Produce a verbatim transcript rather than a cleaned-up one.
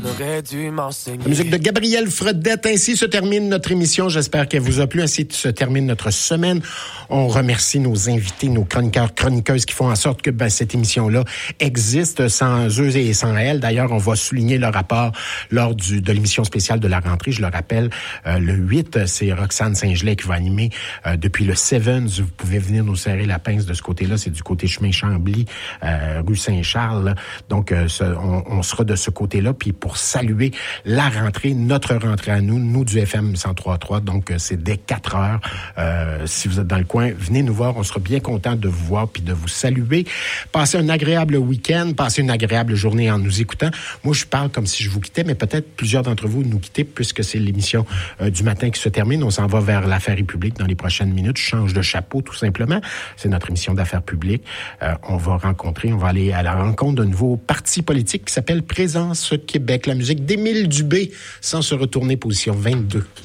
La musique de Gabriel Fredette. Ainsi se termine notre émission. J'espère qu'elle vous a plu. Ainsi se termine notre semaine. On remercie nos invités, nos chroniqueurs, chroniqueuses qui font en sorte que ben, cette émission-là existe sans eux et sans elles. D'ailleurs, on va souligner leur rapport lors du, de l'émission spéciale de la rentrée. Je le rappelle, euh, le huit, c'est Roxane Saint-Gelais qui va animer euh, depuis le Sevens. Vous pouvez venir nous serrer la pince de ce côté-là. C'est du côté chemin Chambly, euh, rue Saint-Charles. Donc, euh, ce, on, on sera de ce côté-là. Puis pour saluer la rentrée, notre rentrée à nous, nous du F M cent trois trois. Donc, c'est dès quatre heures. Euh, si vous êtes dans le coin, venez nous voir. On sera bien content de vous voir puis de vous saluer. Passez un agréable week-end. Passez une agréable journée en nous écoutant. Moi, je parle comme si je vous quittais, mais peut-être plusieurs d'entre vous nous quittez puisque c'est l'émission euh, du matin qui se termine. On s'en va vers l'affaire publique dans les prochaines minutes. Je change de chapeau, tout simplement. C'est notre émission d'affaires publiques. Euh, on va rencontrer, on va aller à la rencontre d'un nouveau parti politique qui s'appelle Présence Québec. La musique d'Émile Dubé, sans se retourner, position vingt-deux.